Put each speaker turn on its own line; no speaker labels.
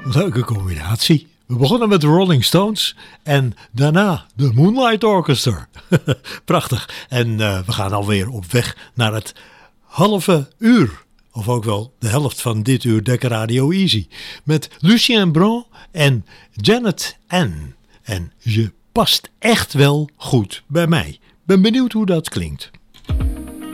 Leuke combinatie. We begonnen met de Rolling Stones en daarna de Moonlight Orchestra. Prachtig. En we gaan alweer op weg naar het halve uur. Of ook wel de helft van dit uur Dekker Radio Easy. Met Lucien Brun en Janet Ann. En je past echt wel goed bij mij. Ben benieuwd hoe dat klinkt.